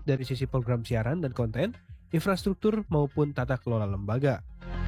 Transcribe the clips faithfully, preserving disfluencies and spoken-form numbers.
baik dari sisi program siaran dan konten, infrastruktur maupun tata kelola lembaga.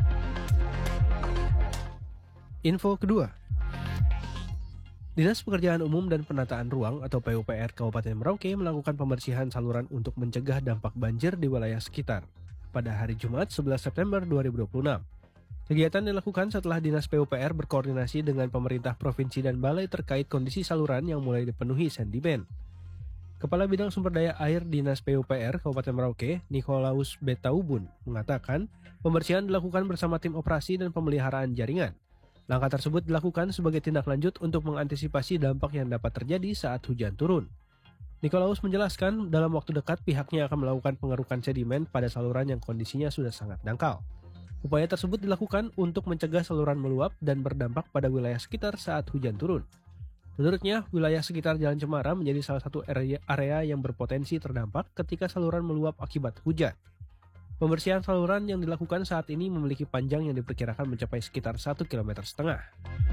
Info kedua. Dinas Pekerjaan Umum dan Penataan Ruang atau P U P R Kabupaten Merauke melakukan pembersihan saluran untuk mencegah dampak banjir di wilayah sekitar pada hari Jumat sebelas September dua ribu dua puluh enam. Kegiatan dilakukan setelah Dinas P U P R berkoordinasi dengan pemerintah provinsi dan balai terkait kondisi saluran yang mulai dipenuhi sedimen. Kepala Bidang Sumber Daya Air Dinas P U P R Kabupaten Merauke, Nikolaus Betaubun, mengatakan pembersihan dilakukan bersama tim operasi dan pemeliharaan jaringan. Langkah tersebut dilakukan sebagai tindak lanjut untuk mengantisipasi dampak yang dapat terjadi saat hujan turun. Nikolaus menjelaskan dalam waktu dekat pihaknya akan melakukan pengerukan sedimen pada saluran yang kondisinya sudah sangat dangkal. Upaya tersebut dilakukan untuk mencegah saluran meluap dan berdampak pada wilayah sekitar saat hujan turun. Menurutnya, wilayah sekitar Jalan Cemara menjadi salah satu area, area yang berpotensi terdampak ketika saluran meluap akibat hujan. Pembersihan saluran yang dilakukan saat ini memiliki panjang yang diperkirakan mencapai sekitar satu kilometer setengah.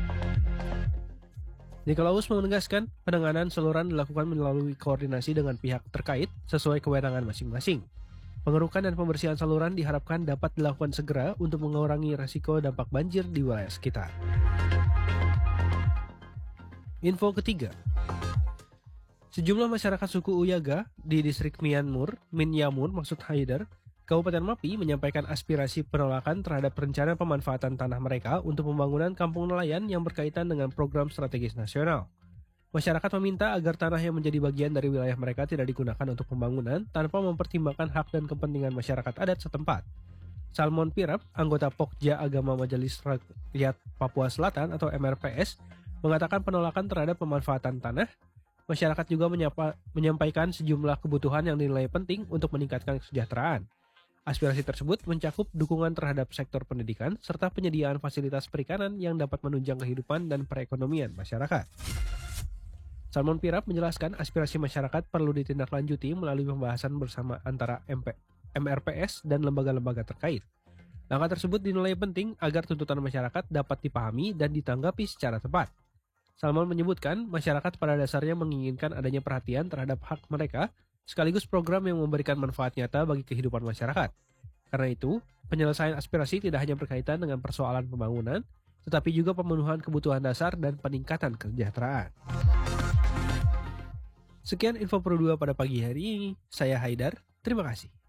Nikolaus menegaskan penanganan saluran dilakukan melalui koordinasi dengan pihak terkait sesuai kewenangan masing-masing. Pengerukan dan pembersihan saluran diharapkan dapat dilakukan segera untuk mengurangi resiko dampak banjir di wilayah sekitar. Info ketiga. Sejumlah masyarakat suku Uyaga di distrik Mianmur, Minyamur maksud Haidar, Kabupaten Mapi menyampaikan aspirasi penolakan terhadap rencana pemanfaatan tanah mereka untuk pembangunan kampung nelayan yang berkaitan dengan program strategis nasional. Masyarakat meminta agar tanah yang menjadi bagian dari wilayah mereka tidak digunakan untuk pembangunan tanpa mempertimbangkan hak dan kepentingan masyarakat adat setempat. Salmon Pirap, anggota Pokja Agama Majelis Rakyat Papua Selatan atau M R P S, mengatakan penolakan terhadap pemanfaatan tanah. Masyarakat juga menyapa, menyampaikan sejumlah kebutuhan yang dinilai penting untuk meningkatkan kesejahteraan. Aspirasi tersebut mencakup dukungan terhadap sektor pendidikan serta penyediaan fasilitas perikanan yang dapat menunjang kehidupan dan perekonomian masyarakat. Salmon Pirap menjelaskan aspirasi masyarakat perlu ditindaklanjuti melalui pembahasan bersama antara M R P S dan lembaga-lembaga terkait. Langkah tersebut dinilai penting agar tuntutan masyarakat dapat dipahami dan ditanggapi secara tepat. Salmon menyebutkan masyarakat pada dasarnya menginginkan adanya perhatian terhadap hak mereka, sekaligus program yang memberikan manfaat nyata bagi kehidupan masyarakat. Karena itu, penyelesaian aspirasi tidak hanya berkaitan dengan persoalan pembangunan, tetapi juga pemenuhan kebutuhan dasar dan peningkatan kesejahteraan. Sekian info Pro dua pada pagi hari ini. Saya Haidar. Terima kasih.